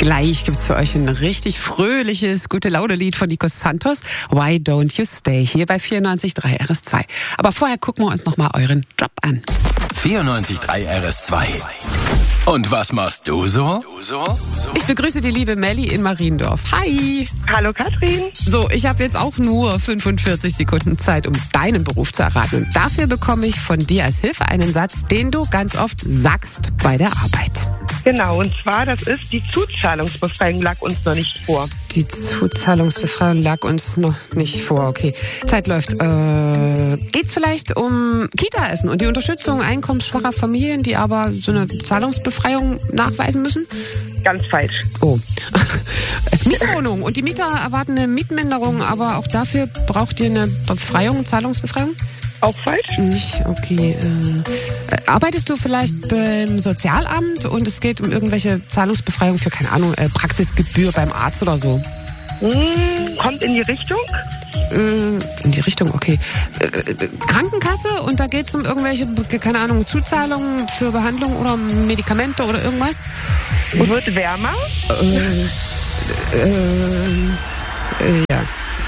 Gleich gibt's für euch ein richtig fröhliches, Gute-Laune-Lied von Nico Santos. Why Don't You Stay? Hier bei 94.3 RS2. Aber vorher gucken wir uns nochmal euren Job an. 94.3 RS2. Und was machst du so? Ich begrüße die liebe Melli in Mariendorf. Hi! Hallo Katrin. So, ich habe jetzt auch nur 45 Sekunden Zeit, um deinen Beruf zu erraten. Und dafür bekomme ich von dir als Hilfe einen Satz, den du ganz oft sagst bei der Arbeit. Genau, und zwar, das ist, die Zuzahlungsbefreiung lag uns noch nicht vor. Die Zuzahlungsbefreiung lag uns noch nicht vor, okay. Zeit läuft. Geht's vielleicht um Kita-Essen und die Unterstützung einkommensschwacher Familien, die aber so eine Zahlungsbefreiung nachweisen müssen? Ganz falsch. Oh. Mietwohnung und die Mieter erwarten eine Mietminderung, aber auch dafür braucht ihr eine Befreiung, Zahlungsbefreiung? Auch falsch? Nicht, okay. Arbeitest du vielleicht beim Sozialamt und es geht um irgendwelche Zahlungsbefreiung für, keine Ahnung, Praxisgebühr beim Arzt oder so? Kommt in die Richtung? In die Richtung, okay. Krankenkasse und da geht es um irgendwelche, keine Ahnung, Zuzahlungen für Behandlung oder Medikamente oder irgendwas? Und wird wärmer? Ja.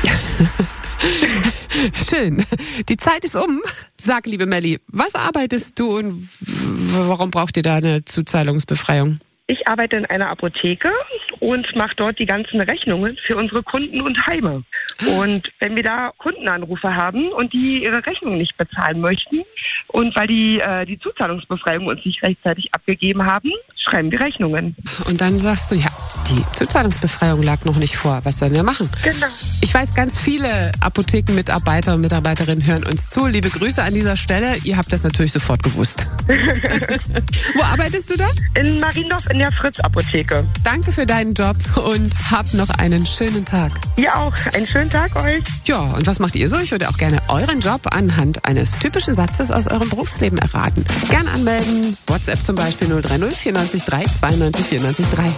Schön. Die Zeit ist um. Sag, liebe Melli, was arbeitest du und warum braucht ihr da eine Zuzahlungsbefreiung? Ich arbeite in einer Apotheke und mache dort die ganzen Rechnungen für unsere Kunden und Heime. Und wenn wir da Kundenanrufe haben und die ihre Rechnung nicht bezahlen möchten und weil die Zuzahlungsbefreiung uns nicht rechtzeitig abgegeben haben, schreiben wir Rechnungen. Und dann sagst du, ja, die Zuzahlungsbefreiung lag noch nicht vor. Was sollen wir machen? Genau. Ich weiß, ganz viele Apothekenmitarbeiter und Mitarbeiterinnen hören uns zu. Liebe Grüße an dieser Stelle. Ihr habt das natürlich sofort gewusst. Wo arbeitest du da? In Mariendorf in der Fritz-Apotheke. Danke für deinen Job und habt noch einen schönen Tag. Ihr auch. Einen schönen Tag euch. Ja, und was macht ihr so? Ich würde auch gerne euren Job anhand eines typischen Satzes aus eurem Berufsleben erraten. Gern anmelden. WhatsApp zum Beispiel 030 94 3 92 94 3.